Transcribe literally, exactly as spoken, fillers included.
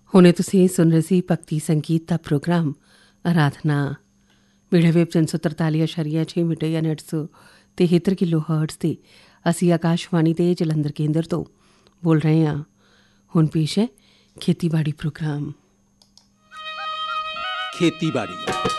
ਹੁਣੇ ਤੁਸੀਂ ਸੁਣ ਰਹੇ ਸੀ ਭਗਤੀ ਸੰਗੀਤ ਦਾ ਪ੍ਰੋਗਰਾਮ ਆਰਾਧਨਾ ਮੀਡੀਆ ਵੇਵ ਤਿੰਨ ਸੌ ਤਰਤਾਲੀ ਅਸ਼ਾਰੀਆ ਛੇ ਮੀਟਰ ਯਾਨੀ ਅੱਠ ਸੌ ਤਿਹੱਤਰ ਕਿਲੋ ਹਰਟਜ਼ 'ਤੇ ਅਸੀਂ ਆਕਾਸ਼ਵਾਣੀ ਦੇ ਜਲੰਧਰ ਕੇਂਦਰ ਤੋਂ ਬੋਲ ਰਹੇ ਹਾਂ। ਹੁਣ ਪੇਸ਼ ਹੈ ਖੇਤੀਬਾੜੀ ਪ੍ਰੋਗਰਾਮ। ਖੇਤੀਬਾੜੀ